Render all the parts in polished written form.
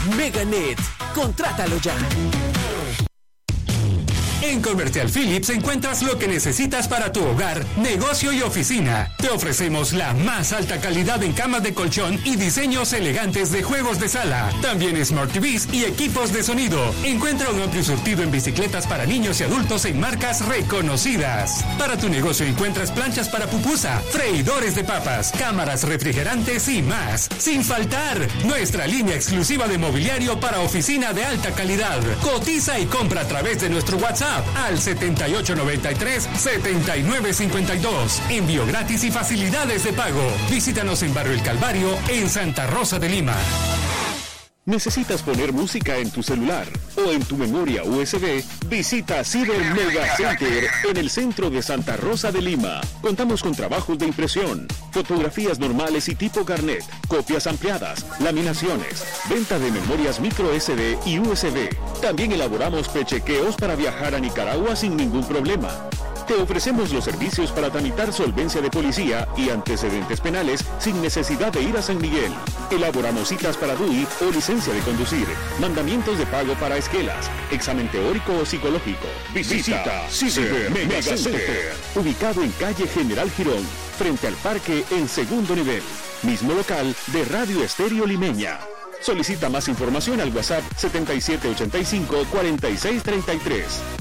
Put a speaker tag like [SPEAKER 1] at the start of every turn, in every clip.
[SPEAKER 1] Meganet. Contrátalo ya.
[SPEAKER 2] En Comercial Philips encuentras lo que necesitas para tu hogar, negocio y oficina. Te ofrecemos la más alta calidad en camas de colchón y diseños elegantes de juegos de sala. También Smart TVs y equipos de sonido. Encuentra un amplio surtido en bicicletas para niños y adultos en marcas reconocidas. Para tu negocio encuentras planchas para pupusa, freidores de papas, cámaras refrigerantes y más. Sin faltar, nuestra línea exclusiva de mobiliario para oficina de alta calidad. Cotiza y compra a través de nuestro WhatsApp al 7893-7952. Envío gratis y facilidades de pago. Visítanos en Barrio El Calvario, en Santa Rosa de Lima.
[SPEAKER 3] ¿Necesitas poner música en tu celular o en tu memoria USB? Visita Ciber Mega Center en el centro de Santa Rosa de Lima. Contamos con trabajos de impresión, fotografías normales y tipo Garnet, copias ampliadas, laminaciones, venta de memorias micro SD y USB. También elaboramos pechequeos para viajar a Nicaragua sin ningún problema. Te ofrecemos los servicios para tramitar solvencia de policía y antecedentes penales sin necesidad de ir a San Miguel. Elaboramos citas para DUI o licencia de conducir, mandamientos de pago para esquelas, examen teórico o psicológico. Visita Ciber Mega Center, ubicado en calle General Girón, frente al parque en segundo nivel. Mismo local de Radio Estéreo Limeña. Solicita más información al WhatsApp 7785-4633.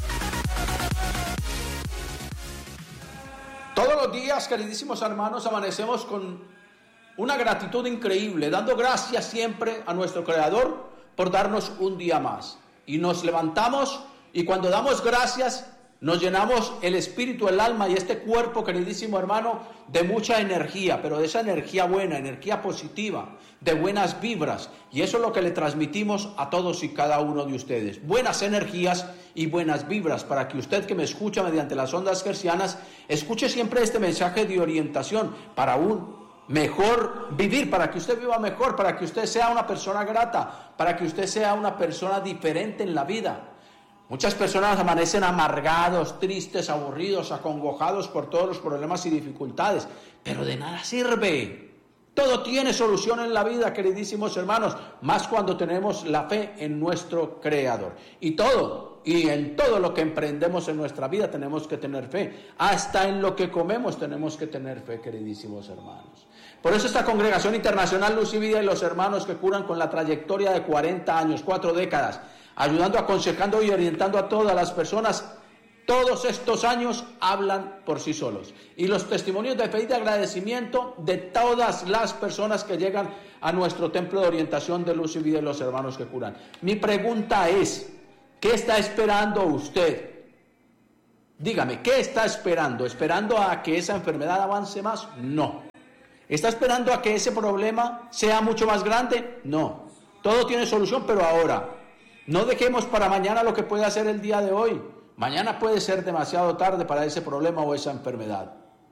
[SPEAKER 4] Todos los días, queridísimos hermanos, amanecemos con una gratitud increíble, dando gracias siempre a nuestro Creador por darnos un día más. Y nos levantamos y cuando damos gracias, nos llenamos el espíritu, el alma y este cuerpo, queridísimo hermano, de mucha energía, pero de esa energía buena, energía positiva, de buenas vibras. Y eso es lo que le transmitimos a todos y cada uno de ustedes. Buenas energías y buenas vibras para que usted que me escucha mediante las ondas hercianas, escuche siempre este mensaje de orientación para un mejor vivir, para que usted viva mejor, para que usted sea una persona grata, para que usted sea una persona diferente en la vida. Muchas personas amanecen amargados, tristes, aburridos, acongojados por todos los problemas y dificultades, pero de nada sirve. Todo tiene solución en la vida, queridísimos hermanos, más cuando tenemos la fe en nuestro Creador. Y en todo lo que emprendemos en nuestra vida tenemos que tener fe. Hasta en lo que comemos tenemos que tener fe, queridísimos hermanos. Por eso esta Congregación Internacional Luz y Vida y los hermanos que curan con la trayectoria de 40 años, 4 décadas, ayudando, aconsejando y orientando a todas las personas, todos estos años hablan por sí solos. Y los testimonios de fe y de agradecimiento de todas las personas que llegan a nuestro templo de orientación de Luz y Vida y los hermanos que curan. Mi pregunta es, ¿qué está esperando usted? Dígame, ¿qué está esperando? ¿Esperando a que esa enfermedad avance más? No. ¿Está esperando a que ese problema sea mucho más grande? No. Todo tiene solución, pero ahora. No dejemos para mañana lo que puede hacer el día de hoy. Mañana puede ser demasiado tarde para ese problema o esa enfermedad.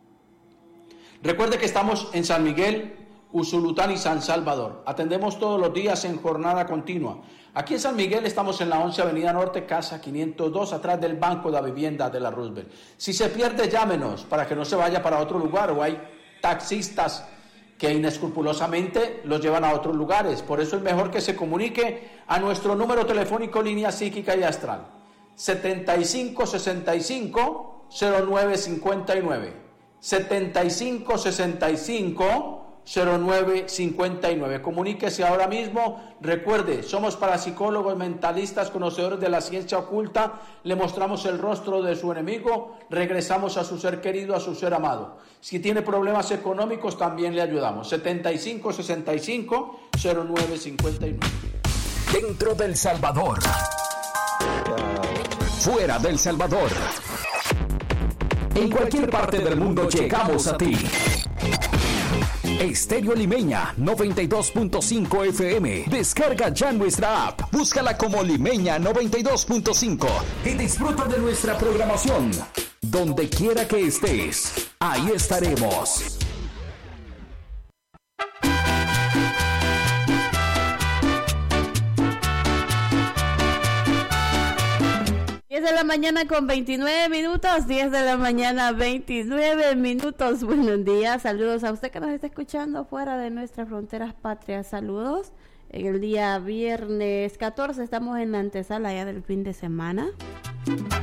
[SPEAKER 4] Recuerde que estamos en San Miguel, Usulután y San Salvador. Atendemos todos los días en jornada continua. Aquí en San Miguel estamos en la 11 Avenida Norte, casa 502, atrás del Banco de la Vivienda de la Roosevelt. Si se pierde, llámenos para que no se vaya para otro lugar, o hay taxistas que inescrupulosamente los llevan a otros lugares. Por eso es mejor que se comunique a nuestro número telefónico línea psíquica y astral 7565-0959 7565-0959. Comuníquese ahora mismo. Recuerde, somos parapsicólogos, mentalistas, conocedores de la ciencia oculta. Le mostramos el rostro de su enemigo, regresamos a su ser querido, a su ser amado. Si tiene problemas económicos, también le ayudamos. 7565-0959.
[SPEAKER 1] Dentro del Salvador. Fuera del Salvador. En cualquier parte del mundo llegamos a ti. Estéreo Limeña 92.5 FM. Descarga ya nuestra app. Búscala como Limeña 92.5 y disfruta de nuestra programación. Donde quiera que estés, ahí estaremos.
[SPEAKER 5] 10 de la mañana con 29 minutos, 10 de la mañana 29 minutos. Buenos días, saludos a usted que nos está escuchando fuera de nuestras fronteras patrias. Saludos En el día viernes 14 estamos en la antesala ya del fin de semana.